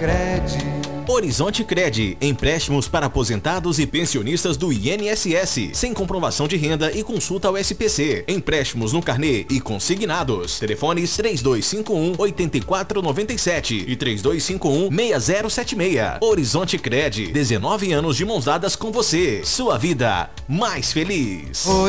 Cred. Horizonte Cred, empréstimos para aposentados e pensionistas do INSS, sem comprovação de renda e consulta ao SPC. Empréstimos no carnê e consignados. Telefones 3251-8497 e 3251-6076. Horizonte Cred, 19 anos de mãos dadas com você. Sua vida mais feliz.